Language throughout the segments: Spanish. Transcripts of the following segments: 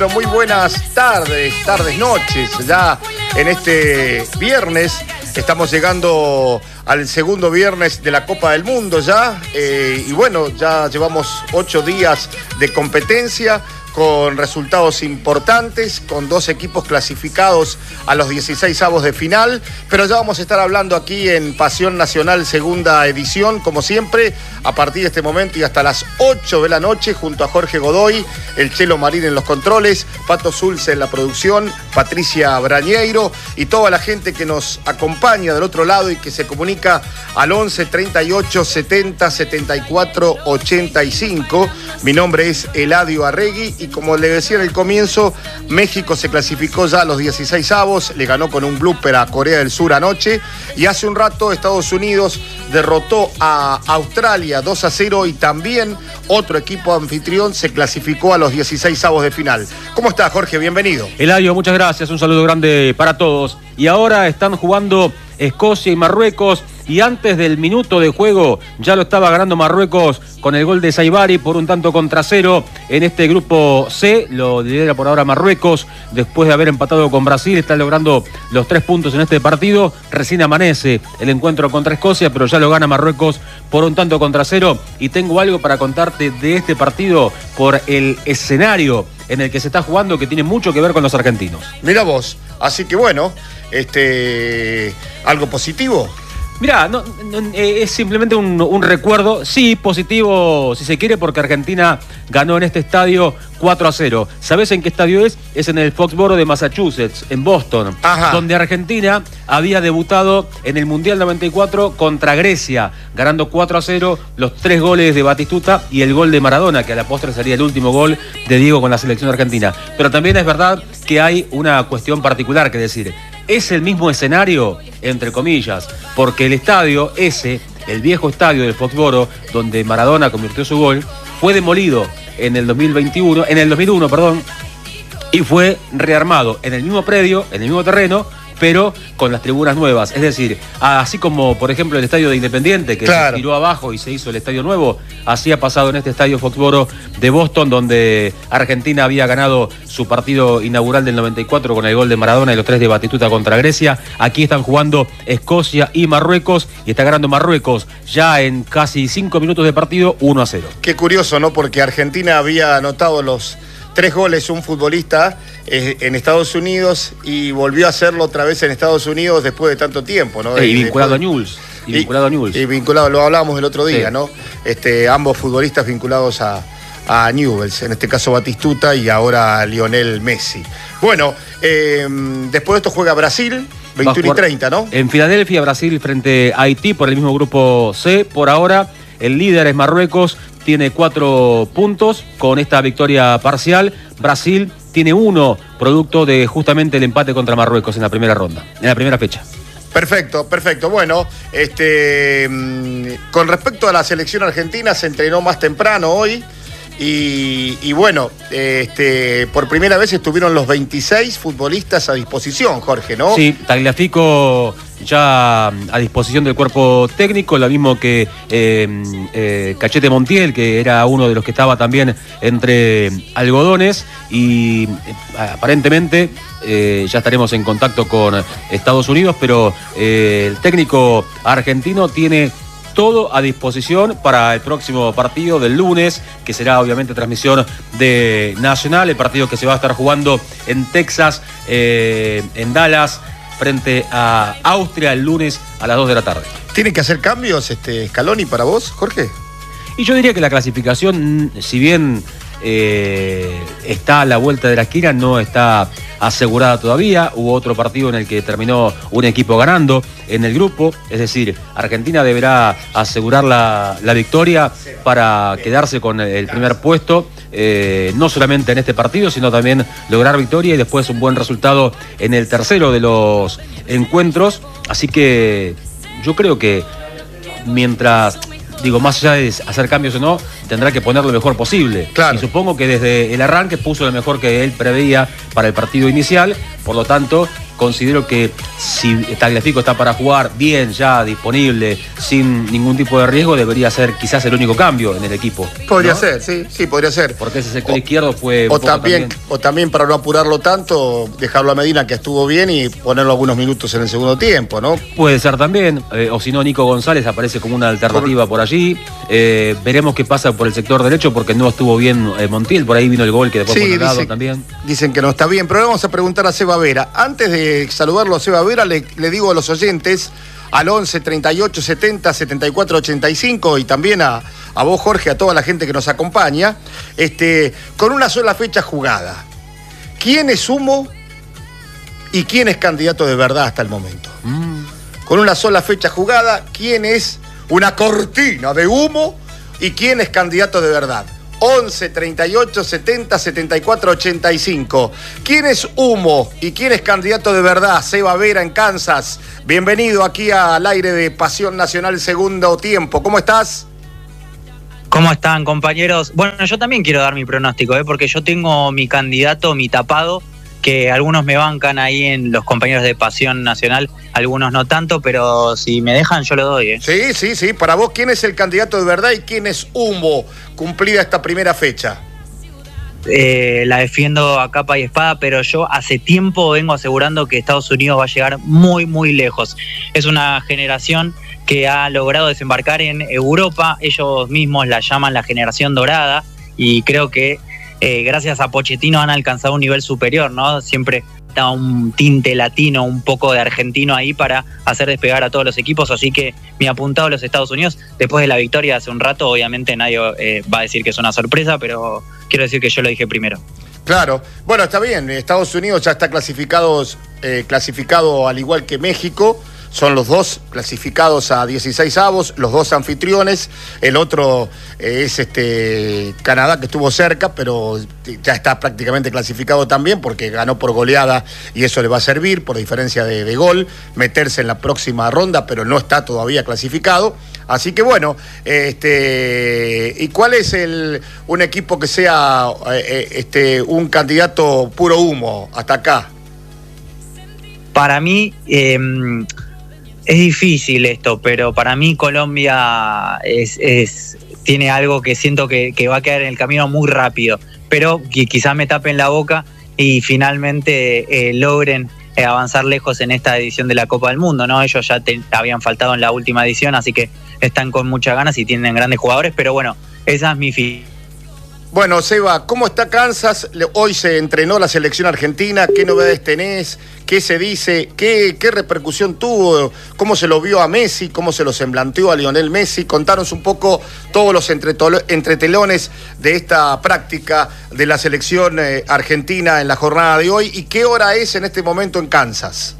Muy buenas tardes, noches, ya en este viernes. Estamos llegando al segundo viernes de la Copa del Mundo ya. Y bueno, ya llevamos 8 días de competencia con resultados importantes, con 2 equipos clasificados a los 16avos de final, pero ya vamos a estar hablando aquí en Pasión Nacional segunda edición, como siempre, a partir de este momento y hasta las 8 de la noche, junto a Jorge Godoy, el Chelo Marín en los controles, Pato Zulce en la producción, Patricia Brañeiro y toda la gente que nos acompaña del otro lado y que se comunica al 11 38 70 74 85. Mi nombre es Eladio Arregui. Y como le decía en el comienzo, México se clasificó ya a los 16avos, le ganó con un blooper a Corea del Sur anoche, y hace un rato Estados Unidos derrotó a Australia 2-0 y también otro equipo anfitrión se clasificó a los 16avos de final. ¿Cómo está, Jorge? Bienvenido. Eladio, muchas gracias, un saludo grande para todos. Y ahora están jugando Escocia y Marruecos, y antes del minuto de juego ya lo estaba ganando Marruecos con el gol de Saibari por 1-0 en este grupo C. Lo lidera por ahora Marruecos, después de haber empatado con Brasil, está logrando los 3 puntos en este partido. Recién amanece el encuentro contra Escocia, pero ya lo gana Marruecos por 1-0. Y tengo algo para contarte de este partido por el escenario en el que se está jugando, que tiene mucho que ver con los argentinos. Mira vos, así que bueno, algo positivo. Mirá, es simplemente un recuerdo, sí, positivo si se quiere, porque Argentina ganó en este estadio 4-0. ¿Sabés en qué estadio es? Es en el Foxboro de Massachusetts, en Boston. Ajá. Donde Argentina había debutado en el Mundial 94 contra Grecia, ganando 4-0, los 3 goles de Batistuta y el gol de Maradona, que a la postre sería el último gol de Diego con la selección argentina. Pero también es verdad que hay una cuestión particular que decir. Es el mismo escenario, entre comillas, porque el estadio ese, el viejo estadio del Foxboro, donde Maradona convirtió su gol, fue demolido en el 2001, y fue rearmado en el mismo predio, en el mismo terreno, pero con las tribunas nuevas. Es decir, así como, por ejemplo, el estadio de Independiente, que se tiró abajo y se hizo el estadio nuevo, así ha pasado en este estadio Foxboro de Boston, donde Argentina había ganado su partido inaugural del 94 con el gol de Maradona y los 3 de Batistuta contra Grecia. Aquí están jugando Escocia y Marruecos, y está ganando Marruecos ya en casi 5 minutos de partido, 1-0. Qué curioso, ¿no? Porque Argentina había anotado los 3 goles un futbolista en Estados Unidos y volvió a hacerlo otra vez en Estados Unidos después de tanto tiempo, ¿no? Y vinculado a Newell's. Y vinculado, lo hablábamos el otro día, sí. ¿No? Ambos futbolistas vinculados a Newell's, en este caso Batistuta y ahora Lionel Messi. Bueno, después de esto juega Brasil, 21 y 30, ¿no? En Filadelfia, Brasil frente a Haití por el mismo grupo C. Por ahora, el líder es Marruecos, tiene 4 puntos con esta victoria parcial. Brasil tiene 1, producto de justamente el empate contra Marruecos en la primera ronda, en la primera fecha. Perfecto. Bueno, con respecto a la selección argentina, se entrenó más temprano hoy. Y bueno, por primera vez estuvieron los 26 futbolistas a disposición, Jorge, ¿no? Sí, Tagliafico ya a disposición del cuerpo técnico, lo mismo que Cachete Montiel, que era uno de los que estaba también entre algodones, y aparentemente ya estaremos en contacto con Estados Unidos, pero el técnico argentino tiene todo a disposición para el próximo partido del lunes, que será obviamente transmisión de Nacional, el partido que se va a estar jugando en Texas, en Dallas, frente a Austria el lunes a las 2 de la tarde. ¿Tiene que hacer cambios Scaloni para vos, Jorge? Y yo diría que la clasificación, si bien está a la vuelta de la esquina, no está asegurada todavía. Hubo otro partido en el que terminó un equipo ganando en el grupo, es decir, Argentina deberá asegurar la victoria para quedarse con el primer puesto, no solamente en este partido, sino también lograr victoria y después un buen resultado en el tercero de los encuentros. Así que yo creo que mientras, más allá de hacer cambios o no, tendrá que poner lo mejor posible. Claro. Y supongo que desde el arranque puso lo mejor que él preveía para el partido inicial. Por lo tanto, considero que si Tagliafico está para jugar bien, ya disponible, sin ningún tipo de riesgo, debería ser quizás el único cambio en el equipo. Podría ¿no? ser, sí, podría ser. Porque ese sector izquierdo fue... O también para no apurarlo tanto, dejarlo a Medina, que estuvo bien, y ponerlo algunos minutos en el segundo tiempo, ¿no? Puede ser también, o si no, Nico González aparece como una alternativa por allí. Veremos qué pasa por el sector derecho, porque no estuvo bien Montiel, por ahí vino el gol que después fue anulado también. Dicen que no está bien, pero le vamos a preguntar a Seba Vera. Antes de saludarlo a Seba Vera, le digo a los oyentes, al 11 38 70 74 85, y también a vos, Jorge, a toda la gente que nos acompaña, con una sola fecha jugada, ¿quién es humo y quién es candidato de verdad hasta el momento? Con una sola fecha jugada, ¿quién es una cortina de humo y quién es candidato de verdad? 11 38 70 74 85. ¿Quién es humo y quién es candidato de verdad? Seba Vera en Kansas. Bienvenido aquí al aire de Pasión Nacional Segundo Tiempo. ¿Cómo estás? ¿Cómo están, compañeros? Bueno, yo también quiero dar mi pronóstico, porque yo tengo mi candidato, mi tapado, que algunos me bancan ahí en los compañeros de Pasión Nacional, algunos no tanto, pero si me dejan yo lo doy. Sí. Para vos, ¿quién es el candidato de verdad y quién es humo cumplida esta primera fecha? La defiendo a capa y espada, pero yo hace tiempo vengo asegurando que Estados Unidos va a llegar muy, muy lejos. Es una generación que ha logrado desembarcar en Europa, ellos mismos la llaman la generación dorada, y creo que gracias a Pochettino han alcanzado un nivel superior, ¿no? Siempre está un tinte latino, un poco de argentino ahí para hacer despegar a todos los equipos, así que mi apuntado a los Estados Unidos, después de la victoria hace un rato, obviamente nadie va a decir que es una sorpresa, pero quiero decir que yo lo dije primero. Claro, bueno, está bien, Estados Unidos ya está clasificado al igual que México. Son los dos clasificados a 16avos, los dos anfitriones. El otro es Canadá, que estuvo cerca, pero ya está prácticamente clasificado también, porque ganó por goleada y eso le va a servir, por diferencia de gol, meterse en la próxima ronda, pero no está todavía clasificado. Así que bueno, ¿y cuál es un equipo que sea un candidato puro humo hasta acá? Para mí... es difícil esto, pero para mí Colombia tiene algo que siento que va a quedar en el camino muy rápido, pero quizás me tapen la boca y finalmente logren avanzar lejos en esta edición de la Copa del Mundo, ¿no? Ellos ya habían faltado en la última edición, así que están con muchas ganas y tienen grandes jugadores, pero bueno, esa es mi Bueno, Seba, ¿cómo está Kansas? Hoy se entrenó la selección argentina. ¿Qué novedades tenés? ¿Qué se dice? ¿Qué repercusión tuvo? ¿Cómo se lo vio a Messi? ¿Cómo se lo semblanteó a Lionel Messi? Contanos un poco todos los entretelones de esta práctica de la selección argentina en la jornada de hoy. ¿Y qué hora es en este momento en Kansas?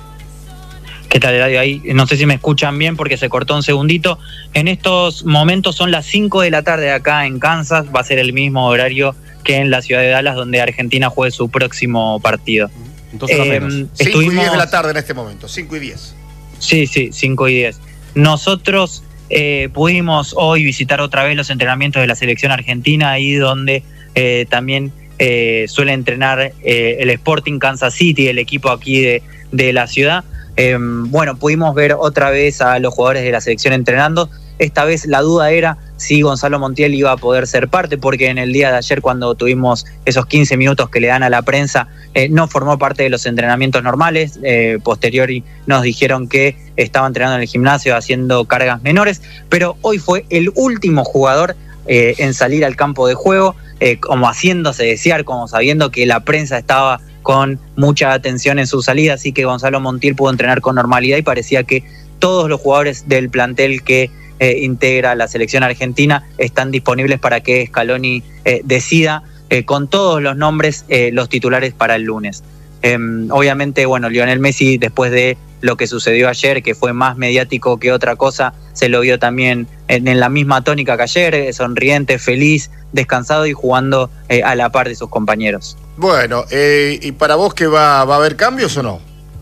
¿Qué tal, Eladio? Ahí no sé si me escuchan bien porque se cortó un segundito. En estos momentos son las 5 de la tarde acá en Kansas. Va a ser el mismo horario que en la ciudad de Dallas, donde Argentina juegue su próximo partido. Entonces, 5 y 10 de la tarde en este momento, 5 y 10. Sí, 5 y 10. Nosotros pudimos hoy visitar otra vez los entrenamientos de la selección argentina, ahí donde también suele entrenar el Sporting Kansas City, el equipo aquí de la ciudad. Bueno, pudimos ver otra vez a los jugadores de la selección entrenando. Esta vez la duda era si Gonzalo Montiel iba a poder ser parte, porque en el día de ayer, cuando tuvimos esos 15 minutos que le dan a la prensa, no formó parte de los entrenamientos normales. Posteriori nos dijeron que estaba entrenando en el gimnasio haciendo cargas menores, pero hoy fue el último jugador en salir al campo de juego, como haciéndose desear, como sabiendo que la prensa estaba con mucha atención en su salida, así que Gonzalo Montiel pudo entrenar con normalidad y parecía que todos los jugadores del plantel que integra la selección argentina están disponibles para que Scaloni decida con todos los nombres los titulares para el lunes. Obviamente, bueno, Lionel Messi, después de lo que sucedió ayer, que fue más mediático que otra cosa, se lo vio también en la misma tónica que ayer, sonriente, feliz, descansado y jugando a la par de sus compañeros. Bueno, ¿y para vos que va a haber cambios o no?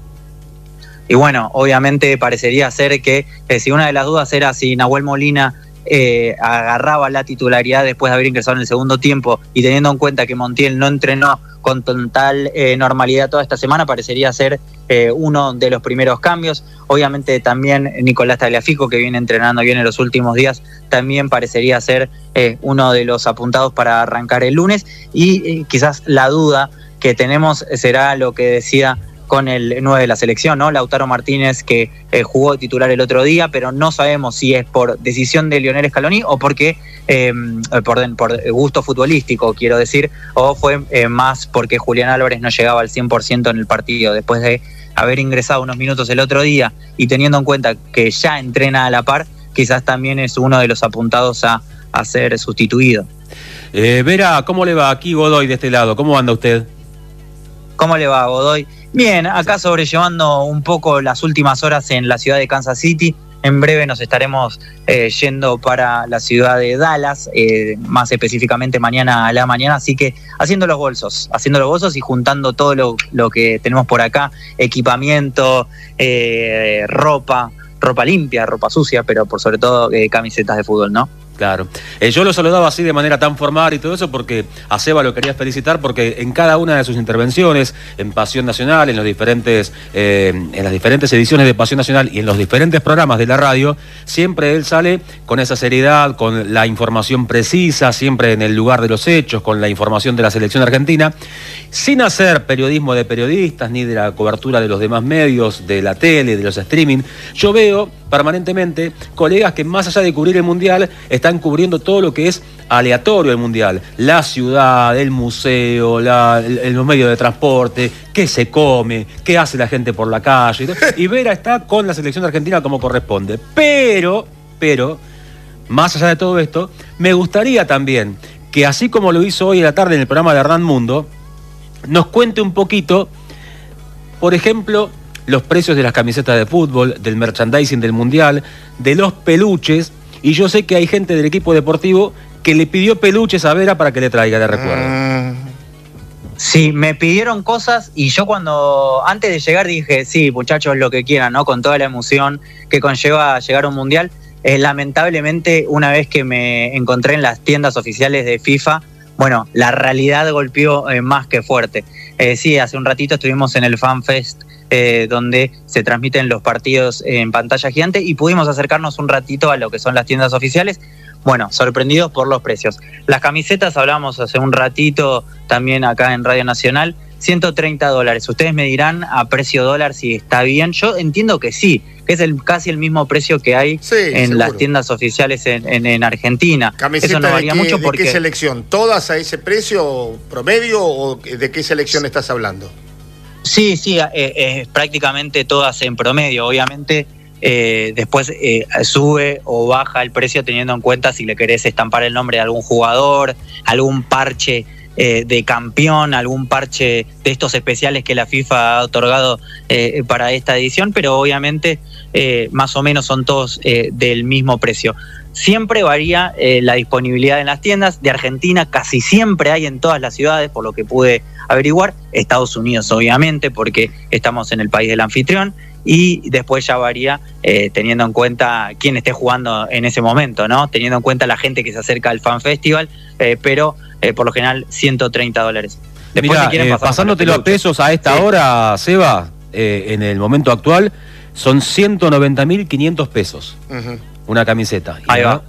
Y bueno, obviamente parecería ser que si una de las dudas era si Nahuel Molina agarraba la titularidad después de haber ingresado en el segundo tiempo, y teniendo en cuenta que Montiel no entrenó con total normalidad toda esta semana, parecería ser uno de los primeros cambios. Obviamente también Nicolás Tagliafico, que viene entrenando bien en los últimos días, también parecería ser uno de los apuntados para arrancar el lunes, y quizás la duda que tenemos será lo que decía con el 9 de la selección, ¿no? Lautaro Martínez, que jugó de titular el otro día, pero no sabemos si es por decisión de Lionel Scaloni o porque por gusto futbolístico, quiero decir, o fue más porque Julián Álvarez no llegaba al 100% en el partido, después de haber ingresado unos minutos el otro día y teniendo en cuenta que ya entrena a la par, quizás también es uno de los apuntados a ser sustituido. Vera, ¿cómo le va? Aquí Godoy de este lado, ¿cómo anda usted? ¿Cómo le va, Godoy? Bien, acá sobrellevando un poco las últimas horas en la ciudad de Kansas City. En breve nos estaremos yendo para la ciudad de Dallas, más específicamente mañana a la mañana, así que haciendo los bolsos y juntando todo lo que tenemos por acá, equipamiento, ropa limpia, ropa sucia, pero por sobre todo camisetas de fútbol, ¿no? Claro. Yo lo saludaba así de manera tan formal y todo eso porque a Seba lo quería felicitar porque en cada una de sus intervenciones en Pasión Nacional, en las diferentes ediciones de Pasión Nacional y en los diferentes programas de la radio, siempre él sale con esa seriedad, con la información precisa, siempre en el lugar de los hechos, con la información de la selección argentina, sin hacer periodismo de periodistas ni de la cobertura de los demás medios, de la tele, de los streaming. Yo veo permanentemente colegas que más allá de cubrir el Mundial están cubriendo todo lo que es aleatorio del Mundial, la ciudad, el museo, los medios de transporte, qué se come, qué hace la gente por la calle, y Vera está con la selección argentina como corresponde, pero más allá de todo esto, me gustaría también que así como lo hizo hoy a la tarde en el programa de Hernán Mundo, nos cuente un poquito, por ejemplo, los precios de las camisetas de fútbol, del merchandising del Mundial, de los peluches, y yo sé que hay gente del equipo deportivo que le pidió peluches a Vera para que le traiga de recuerdo. Sí, me pidieron cosas y yo antes de llegar dije, sí, muchachos, lo que quieran, ¿no? Con toda la emoción que conlleva llegar a un Mundial. Lamentablemente, una vez que me encontré en las tiendas oficiales de FIFA, bueno, la realidad golpeó más que fuerte. Sí, hace un ratito estuvimos en el FanFest, donde se transmiten los partidos en pantalla gigante y pudimos acercarnos un ratito a lo que son las tiendas oficiales. Bueno, sorprendidos por los precios. Las camisetas, hablábamos hace un ratito también acá en Radio Nacional, $130. Ustedes me dirán a precio dólar si está bien. Yo entiendo que sí, que es casi el mismo precio que hay en las tiendas oficiales en Argentina. ¿Camiseta eso no varía mucho porque... ¿De qué selección? ¿Todas a ese precio promedio o de qué selección estás hablando? Sí, prácticamente todas en promedio. Obviamente después sube o baja el precio teniendo en cuenta si le querés estampar el nombre de algún jugador, algún parche de campeón, algún parche de estos especiales que la FIFA ha otorgado para esta edición, pero obviamente más o menos son todos del mismo precio. Siempre varía la disponibilidad en las tiendas. De Argentina casi siempre hay en todas las ciudades, por lo que pude averiguar. Estados Unidos obviamente, porque estamos en el país del anfitrión, y después ya varía teniendo en cuenta quién esté jugando en ese momento, ¿no? Teniendo en cuenta la gente que se acerca al Fan Festival, pero por lo general $130. Después, mirá, si pasándote a pesos a esta hora, Seba, en el momento actual, son 190.500 pesos. Una camiseta. Ahí va.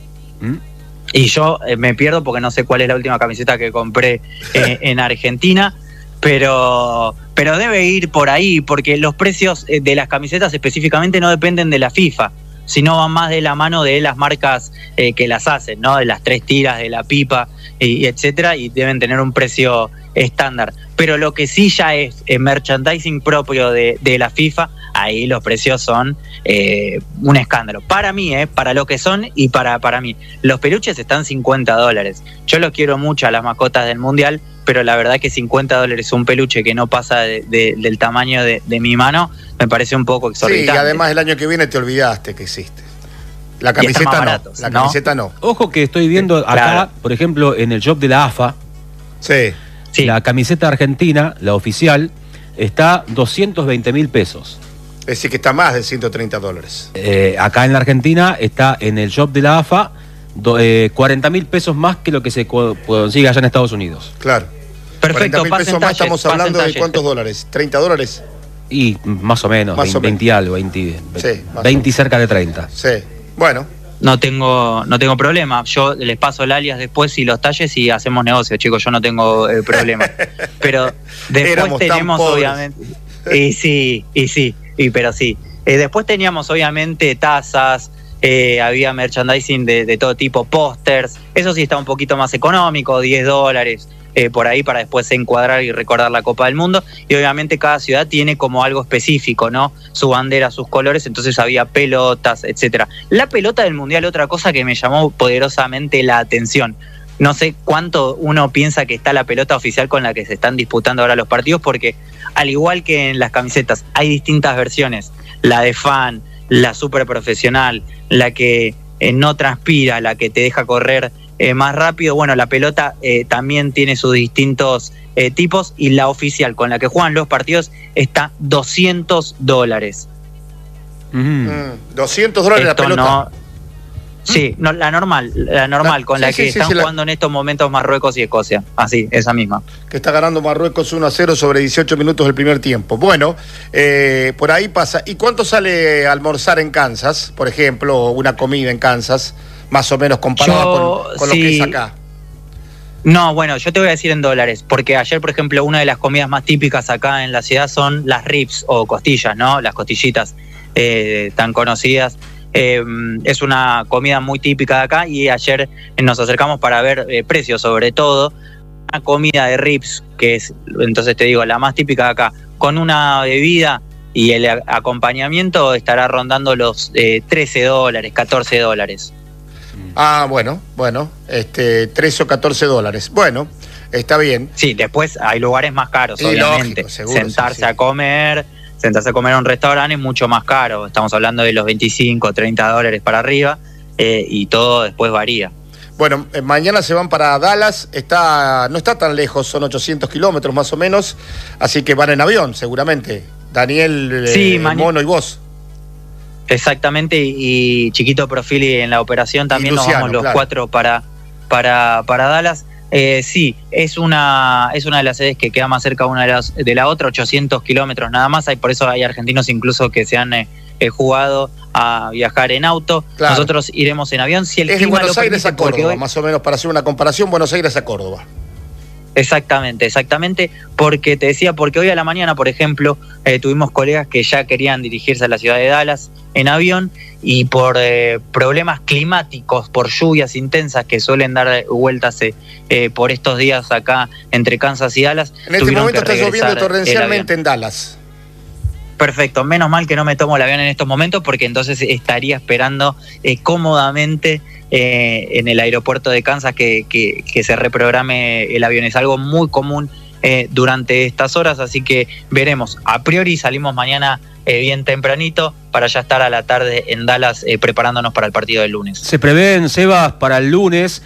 Y yo me pierdo porque no sé cuál es la última camiseta que compré en Argentina, pero debe ir por ahí, porque los precios de las camisetas específicamente no dependen de la FIFA, sino van más de la mano de las marcas que las hacen, ¿no? De las 3 tiras, de la pipa, y etcétera, y deben tener un precio estándar. Pero lo que sí ya es merchandising propio de la FIFA, ahí los precios son un escándalo. Para mí, para lo que son y para mí. Los peluches están $50. Yo los quiero mucho a las mascotas del Mundial, pero la verdad que $50 un peluche que no pasa del tamaño de mi mano, me parece un poco exorbitante. Sí, y además el año que viene te olvidaste que existe. La camiseta no, baratos, la camiseta no. Ojo que estoy viendo acá, claro, por ejemplo, en el shop de la AFA, sí. La camiseta argentina, la oficial, está 220.000 pesos. Es decir, que está más de $130. Acá en la Argentina está en el shop de la AFA 40.000 pesos más que lo que se consigue allá en Estados Unidos. Claro. Perfecto, 40.000 pesos más, estamos hablando de ¿cuántos dólares? ¿$30? Y más o menos, Más o 20 y algo, 20, Sí, 20 y cerca de 30. Sí, bueno. No tengo problema. Yo les paso el alias después y los talles y hacemos negocio, chicos. Yo no tengo problema. Pero después tenemos, obviamente. Pero sí. Después teníamos, obviamente, tazas. Había merchandising de todo tipo, pósters. Eso sí está un poquito más económico, $10. Por ahí para después encuadrar y recordar la Copa del Mundo, y obviamente cada ciudad tiene como algo específico, ¿no? Su bandera, sus colores, entonces había pelotas, etcétera. La pelota del Mundial, otra cosa que me llamó poderosamente la atención. No sé cuánto uno piensa que está la pelota oficial con la que se están disputando ahora los partidos, porque al igual que en las camisetas hay distintas versiones, la de fan, la super profesional, la que no transpira, la que te deja correr más rápido. Bueno, la pelota también tiene sus distintos tipos, y la oficial con la que juegan los partidos está $200. $200 la pelota. No, sí, no, la normal con la que están jugando en estos momentos Marruecos y Escocia. Así, esa misma. Que está ganando Marruecos 1-0 sobre 18 minutos del primer tiempo. Bueno, por ahí pasa. ¿Y cuánto sale almorzar en Kansas, por ejemplo, una comida en Kansas? Más o menos comparado con lo que es acá. No, bueno, yo te voy a decir en dólares, porque ayer, por ejemplo, una de las comidas más típicas acá en la ciudad son las ribs o costillas, ¿no? Las costillitas tan conocidas. Es una comida muy típica de acá, y ayer nos acercamos para ver precios, sobre todo. Una comida de ribs, que es, entonces te digo, la más típica de acá, con una bebida y el acompañamiento estará rondando los $13, $14. Ah, bueno, 13 o $14. Bueno, está bien. Sí, después hay lugares más caros, sí, obviamente. Lógico, seguro, sentarse a comer en un restaurante es mucho más caro. Estamos hablando de los $25, $30 para arriba, y todo después varía. Bueno, mañana se van para Dallas, no está tan lejos, son 800 kilómetros más o menos, así que van en avión seguramente. Daniel, sí, Mono y vos. Exactamente, y Chiquito Profili en la operación también. Luciano, nos vamos los cuatro para Dallas. Sí, es una de las sedes que queda más cerca una de la otra, 800 kilómetros nada más. Por eso hay argentinos incluso que se han jugado a viajar en auto. Claro. Nosotros iremos en avión. Si el es de Buenos Aires permite, a Córdoba, más o menos, para hacer una comparación, Buenos Aires a Córdoba. Exactamente, porque te decía, porque hoy a la mañana, por ejemplo, tuvimos colegas que ya querían dirigirse a la ciudad de Dallas en avión, y por problemas climáticos, por lluvias intensas que suelen dar vueltas por estos días acá entre Kansas y Dallas. En este momento está lloviendo torrencialmente en Dallas. Perfecto, menos mal que no me tomo el avión en estos momentos, porque entonces estaría esperando cómodamente en el aeropuerto de Kansas que se reprograme el avión. Es algo muy común durante estas horas, así que veremos. A priori salimos mañana bien tempranito para ya estar a la tarde en Dallas preparándonos para el partido del lunes. Se prevén, Sebas, para el lunes,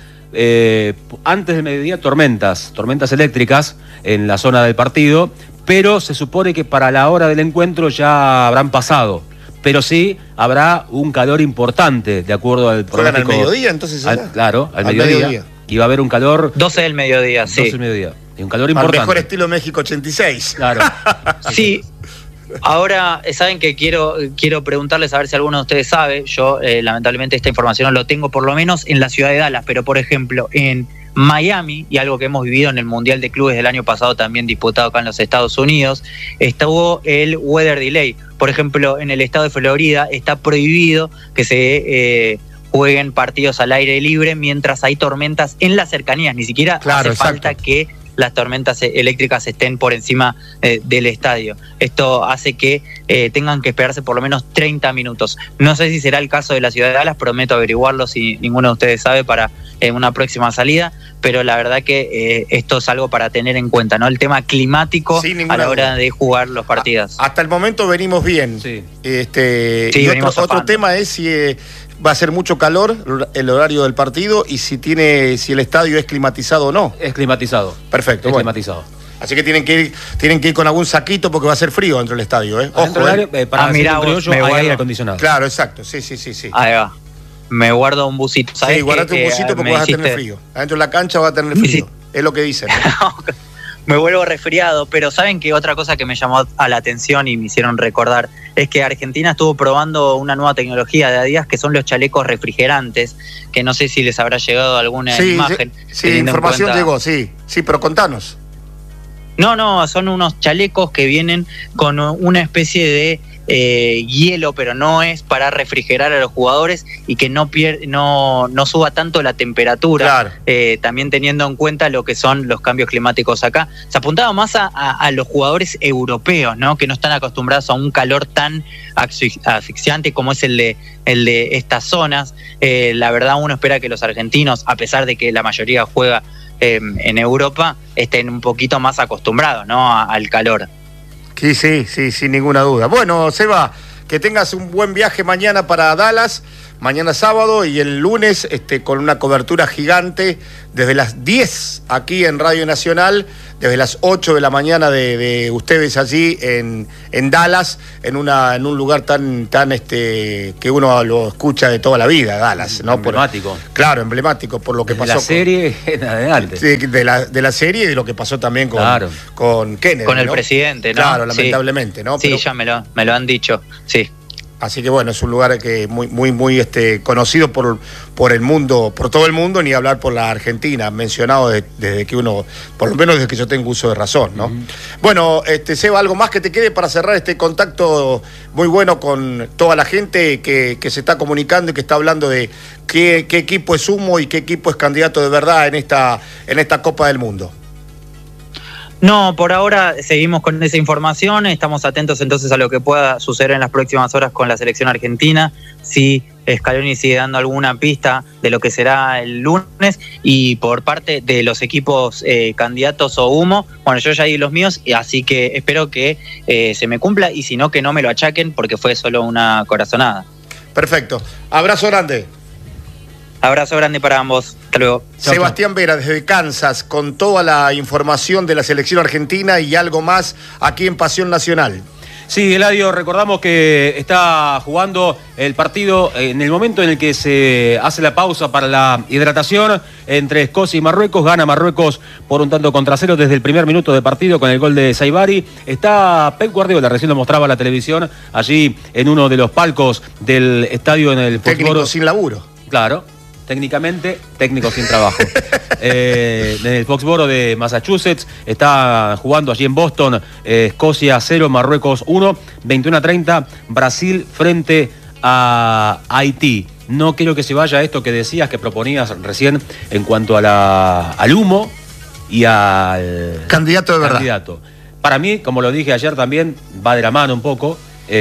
antes del mediodía, tormentas eléctricas en la zona del partido, pero se supone que para la hora del encuentro ya habrán pasado. Pero sí habrá un calor importante, de acuerdo al pronóstico. ¿Juegan al mediodía entonces? Claro, al mediodía. Y va a haber un calor... 12 del mediodía, sí. 12 del mediodía. Y un calor importante. Al mejor estilo México 86. Claro. Sí. Ahora, saben que quiero preguntarles a ver si alguno de ustedes sabe. Yo, lamentablemente, esta información no lo tengo, por lo menos en la ciudad de Dallas. Pero, por ejemplo, en Miami, y algo que hemos vivido en el Mundial de Clubes del año pasado, también disputado acá en los Estados Unidos, estuvo el weather delay. Por ejemplo, en el estado de Florida está prohibido que se jueguen partidos al aire libre mientras hay tormentas en las cercanías. Ni siquiera hace falta que las tormentas eléctricas estén por encima del estadio. Esto hace que tengan que esperarse por lo menos 30 minutos. No sé si será el caso de la ciudad de Dallas, prometo averiguarlo si ninguno de ustedes sabe para una próxima salida, pero la verdad que esto es algo para tener en cuenta, ¿no? El tema climático a la hora de jugar los partidos. Hasta el momento venimos bien. Sí. Sí, y otro tema es si va a ser mucho calor el horario del partido y si el estadio es climatizado o no. Es climatizado. Perfecto. Climatizado. Así que tienen que ir con algún saquito porque va a ser frío dentro del estadio, ¿eh? Ojo, para mirá, hay aire acondicionado. Claro, exacto. Sí. Ahí va. Me guardo un busito. Sí, guardate un busito porque vas a tener frío. Adentro de la cancha vas a tener frío. Es lo que dicen, ¿no? me vuelvo resfriado, pero saben que otra cosa que me llamó a la atención y me hicieron recordar es que Argentina estuvo probando una nueva tecnología de Adidas que son los chalecos refrigerantes, que no sé si les habrá llegado alguna imagen. Sí, información llegó, sí, pero contanos. No, son unos chalecos que vienen con una especie de hielo, pero no es para refrigerar a los jugadores y que no suba tanto la temperatura, claro. También teniendo en cuenta lo que son los cambios climáticos acá. Se apuntaba más a los jugadores europeos, ¿no? Que no están acostumbrados a un calor tan asfixiante como es el de estas zonas. La verdad, uno espera que los argentinos, a pesar de que la mayoría juega en Europa, estén un poquito más acostumbrados, ¿no? al calor. Sí, sin ninguna duda. Bueno, Seba, que tengas un buen viaje mañana para Dallas, mañana sábado, y el lunes con una cobertura gigante desde las 10 aquí en Radio Nacional, desde las 8 de la mañana de ustedes allí en Dallas, en un lugar tan que uno lo escucha de toda la vida, Dallas, ¿no? Emblemático. Claro, emblemático por lo que desde pasó. La serie en adelante. De la serie y de lo que pasó también con Kennedy. Con el ¿no? presidente, ¿no? Claro, lamentablemente, ¿no? Sí, ya me lo han dicho, sí. Así que bueno, es un lugar que muy conocido por el mundo, por todo el mundo, ni hablar por la Argentina, mencionado desde que uno, por lo menos desde que yo tengo uso de razón, ¿no? Bueno, Seba, algo más que te quede para cerrar este contacto muy bueno con toda la gente que se está comunicando y que está hablando de qué equipo es humo y qué equipo es candidato de verdad en esta Copa del Mundo. No, por ahora seguimos con esa información, estamos atentos entonces a lo que pueda suceder en las próximas horas con la selección argentina, si Scaloni sigue dando alguna pista de lo que será el lunes, y por parte de los equipos candidatos o humo, bueno, yo ya di los míos, así que espero que se me cumpla, y si no, que no me lo achaquen porque fue solo una corazonada. Perfecto, abrazo grande. Abrazo grande para ambos. Hasta luego. Sebastián Vera, desde Kansas, con toda la información de la selección argentina y algo más aquí en Pasión Nacional. Sí, Eladio, recordamos que está jugando el partido en el momento en el que se hace la pausa para la hidratación entre Escocia y Marruecos. Gana Marruecos por un tanto contra cero desde el primer minuto de partido con el gol de Saibari. Está Pep Guardiola, recién lo mostraba la televisión, allí en uno de los palcos del estadio en el técnico Foxboro. Sin laburo. Claro. Técnicamente, técnico sin trabajo. En el Foxboro de Massachusetts, está jugando allí en Boston, Escocia 0, Marruecos 1, 21:30, Brasil frente a Haití. No quiero que se vaya esto que decías, que proponías recién en cuanto al humo y al candidato de verdad. Para mí, como lo dije ayer también, va de la mano un poco,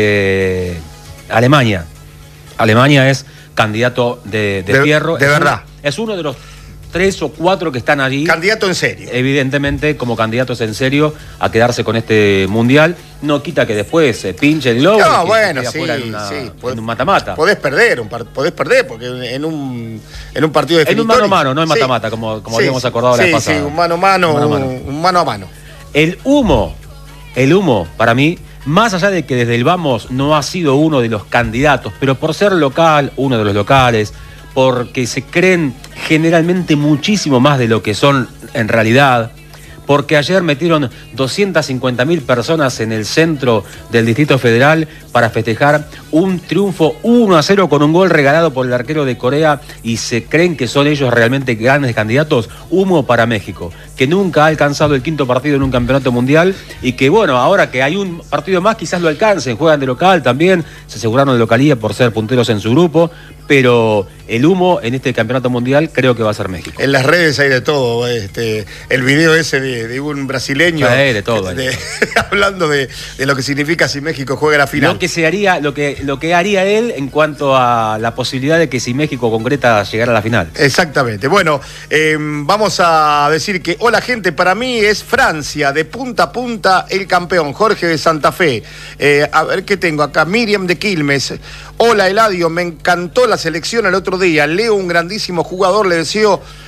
Alemania. Alemania es candidato de fierro. De verdad. Es uno de los 3 o 4 que están allí. Candidato en serio. Evidentemente, como candidatos en serio a quedarse con este mundial. No quita que después se pinche el globo. No, bueno, sí. En un mata-mata. Podés perder porque en un partido definitorio. En un mano a mano, no en mata-mata, como habíamos acordado la vez pasada. Sí, un mano a mano. El humo, para mí, más allá de que desde el Vamos no ha sido uno de los candidatos, pero por ser local, uno de los locales, porque se creen generalmente muchísimo más de lo que son en realidad, porque ayer metieron 250.000 personas en el centro del Distrito Federal para festejar un triunfo 1-0 con un gol regalado por el arquero de Corea, y se creen que son ellos realmente grandes candidatos. Humo para México, que nunca ha alcanzado el 5º partido en un campeonato mundial, y que bueno, ahora que hay un partido más quizás lo alcancen, juegan de local también, se aseguraron de localía por ser punteros en su grupo, pero el humo en este campeonato mundial creo que va a ser México. En las redes hay de todo, el video ese de un brasileño de todo, hablando de lo que significa si México juega la final. Lo que haría él en cuanto a la posibilidad de que si México concreta llegar a la final. Exactamente. Bueno, vamos a decir que hola gente, para mí es Francia, de punta a punta el campeón, Jorge de Santa Fe. A ver qué tengo acá, Miriam de Quilmes. Hola Eladio, me encantó la selección el otro día. Leo, un grandísimo jugador, le deseo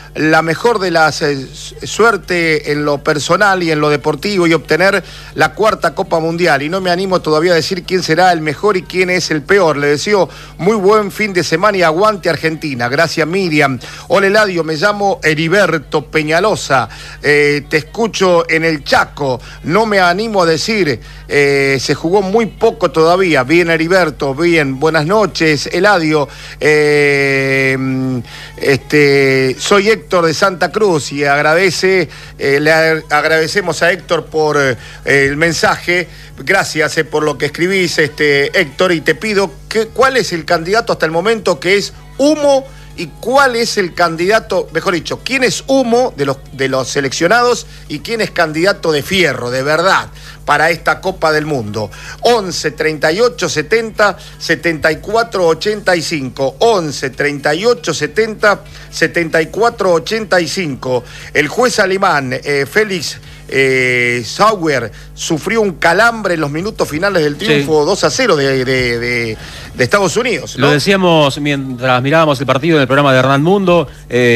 la mejor de las suerte en lo personal y en lo deportivo y obtener la 4ª Copa Mundial. Y no me animo todavía a decir quién será el mejor y quién es el peor. Le deseo muy buen fin de semana y aguante Argentina. Gracias, Miriam. Hola, Eladio, me llamo Heriberto Peñalosa. Te escucho en el Chaco. No me animo a decir, se jugó muy poco todavía. Bien, Heriberto, bien. Buenas noches, Eladio. Soy Héctor de Santa Cruz y le agradecemos a Héctor por el mensaje. Gracias por lo que escribís, Héctor, y te pido cuál es el candidato hasta el momento que es humo y cuál es el candidato, mejor dicho, quién es humo de los seleccionados y quién es candidato de fierro, de verdad, para esta Copa del Mundo. 11 38 70 74 85. 11 38 70 74 85. El juez alemán Félix Sauer sufrió un calambre en los minutos finales del triunfo 2-0 de Estados Unidos, ¿no? Lo decíamos mientras mirábamos el partido en el programa de Hernán Mundo.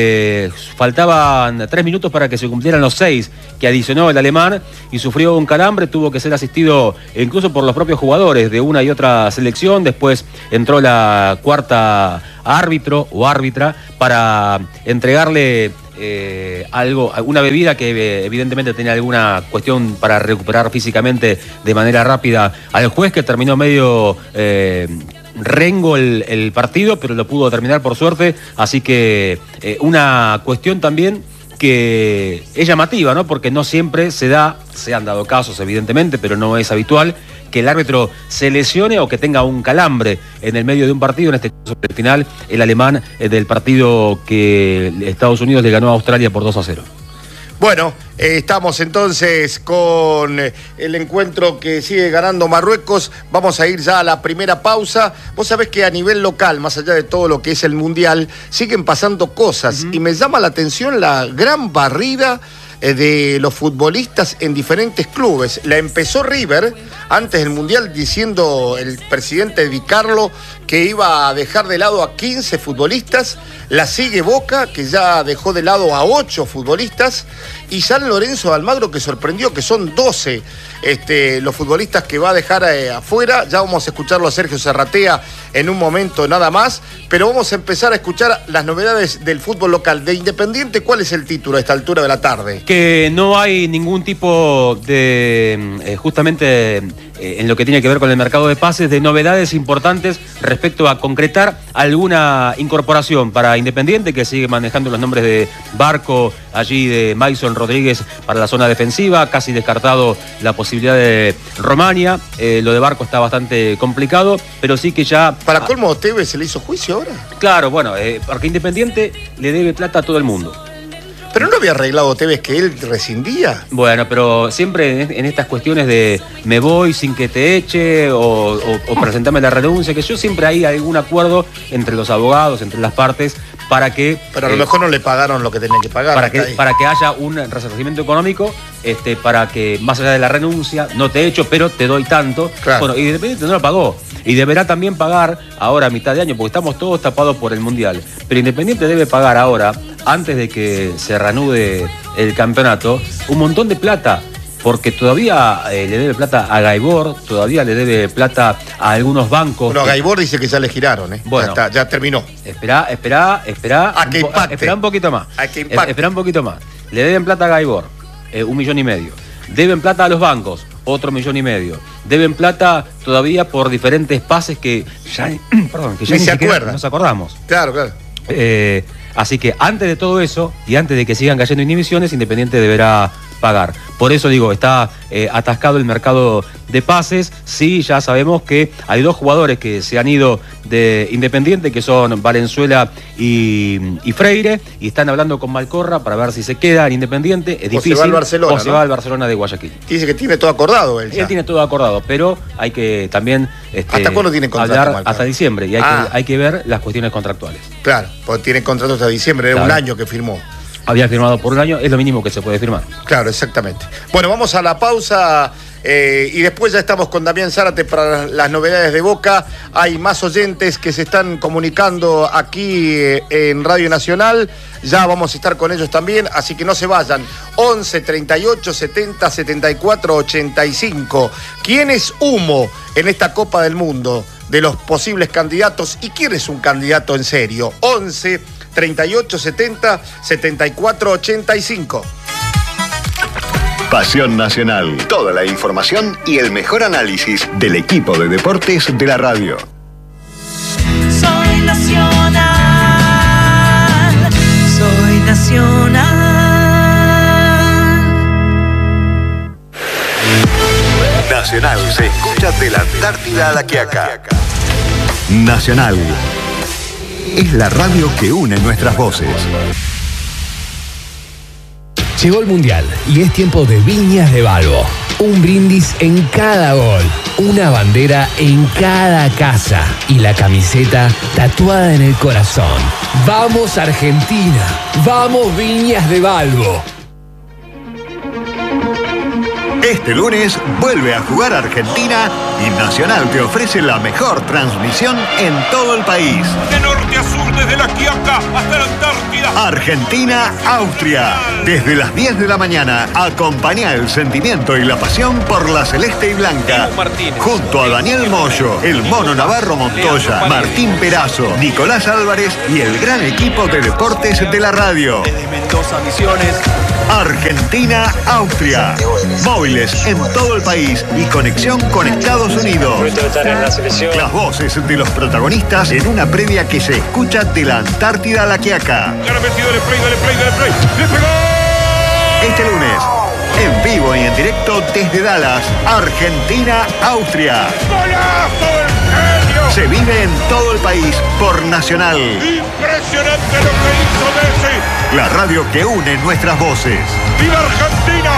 Faltaban 3 minutos para que se cumplieran los 6 que adicionó el alemán y sufrió un calambre. Tuvo que ser asistido incluso por los propios jugadores de una y otra selección. Después entró la 4ª árbitro o árbitra para entregarle una bebida que evidentemente tenía alguna cuestión para recuperar físicamente de manera rápida al juez, que terminó medio rengo el partido, pero lo pudo terminar por suerte. Así que una cuestión también que es llamativa, ¿no? Porque no siempre se han dado casos evidentemente, pero no es habitual que el árbitro se lesione o que tenga un calambre en el medio de un partido, en este caso el final, el alemán del partido que Estados Unidos le ganó a Australia por 2-0. Bueno, estamos entonces con el encuentro que sigue ganando Marruecos. Vamos a ir ya a la primera pausa. Vos sabés que a nivel local, más allá de todo lo que es el Mundial, siguen pasando cosas. Y me llama la atención la gran barrida de los futbolistas en diferentes clubes. La empezó River antes del Mundial diciendo el presidente Di Carlo que iba a dejar de lado a 15 futbolistas. La sigue Boca, que ya dejó de lado a 8 futbolistas. Y San Lorenzo de Almagro, que sorprendió que son 12 los futbolistas que va a dejar afuera. Ya vamos a escucharlo a Sergio Serratea en un momento nada más. Pero vamos a empezar a escuchar las novedades del fútbol local. De Independiente, ¿cuál es el título a esta altura de la tarde? Que no hay ningún tipo de, justamente en lo que tiene que ver con el mercado de pases, de novedades importantes respecto a concretar alguna incorporación para Independiente, que sigue manejando los nombres de Barco, allí de Mason Rodríguez para la zona defensiva, casi descartado la posibilidad de Romania. Lo de Barco está bastante complicado, pero sí que ya... ¿Para colmo Tevez se le hizo juicio ahora? Claro, bueno, porque Independiente le debe plata a todo el mundo. ¿Pero no había arreglado Tevez que él rescindía? Bueno, pero siempre en estas cuestiones de me voy sin que te eche o presentame la renuncia, que yo siempre hay algún acuerdo entre los abogados, entre las partes, para que... Pero a lo mejor no le pagaron lo que tenían que pagar. Para que haya un resarcimiento económico, para que más allá de la renuncia, no te echo, pero te doy tanto. Claro. Bueno, Independiente no lo pagó. Y deberá también pagar ahora a mitad de año, porque estamos todos tapados por el Mundial. Pero Independiente debe pagar ahora, antes de que se reanude el campeonato, un montón de plata. Porque todavía le debe plata a Gaibor, todavía le debe plata a algunos bancos. Bueno, Gaibor dice que ya le giraron, ¿eh? Bueno, ya terminó. Espera. A que impacte. Espera un poquito más. A que impacte. Espera un poquito más. Le deben plata a Gaibor, 1,5 millones. Deben plata a los bancos, otro 1,5 millones. Deben plata todavía por diferentes pases que ya, que ya ni se acuerdan. Nos acordamos. Claro. Así que antes de todo eso y antes de que sigan cayendo inhibiciones, Independiente deberá pagar. Por eso digo, está atascado el mercado de pases. Sí, ya sabemos que hay 2 jugadores que se han ido de Independiente, que son Valenzuela y Freire, y están hablando con Malcorra para ver si se queda en Independiente. Es difícil. O se va al Barcelona, se va al Barcelona de Guayaquil. Dice que tiene todo acordado él ya. Él tiene todo acordado, pero hay que también ¿hasta cuándo tiene contrato, hablar? Malcorra? Hasta diciembre, y hay que ver las cuestiones contractuales. Claro, porque tiene contrato hasta diciembre, era un año que firmó. Había firmado por un año, es lo mínimo que se puede firmar. Claro, exactamente. Bueno, vamos a la pausa Y después ya estamos con Damián Zárate para las novedades de Boca. Hay más oyentes que se están comunicando aquí en Radio Nacional. Ya vamos a estar con ellos también, así que no se vayan. 11 38 70 74 85. ¿Quién es humo en esta Copa del Mundo de los posibles candidatos? ¿Y quién es un candidato en serio? 11 38 70 74 85. Pasión Nacional. Toda la información y el mejor análisis del equipo de deportes de la radio. Soy Nacional. Soy Nacional. Nacional se escucha de la Antártida a la Quiaca. Nacional es la radio que une nuestras voces. Llegó el Mundial y es tiempo de Viñas de Balbo. Un brindis en cada gol, una bandera en cada casa y la camiseta tatuada en el corazón. ¡Vamos Argentina! ¡Vamos Viñas de Balbo! Este lunes vuelve a jugar Argentina y Nacional te ofrece la mejor transmisión en todo el país. De norte a sur, desde la Quiaca hasta la Antártida. Argentina-Austria. Desde las 10 de la mañana, acompaña el sentimiento y la pasión por la celeste y blanca. Junto a Daniel Moyo, el Mono Navarro Montoya, Martín Perazo, Nicolás Álvarez y el gran equipo de deportes de la radio. Desde Mendoza, Misiones. Argentina-Austria. Móviles en todo el país y conexión con Estados Unidos. Las voces de los protagonistas en una previa que se escucha de la Antártida a la Quiaca. Ya le ha metido, dale play. ¡Le pegó! Este lunes, en vivo y en directo desde Dallas, Argentina-Austria. ¡Golazo del genio! Se vive en todo el país por Nacional. Impresionante lo que hizo Messi. La radio que une nuestras voces. ¡Viva Argentina!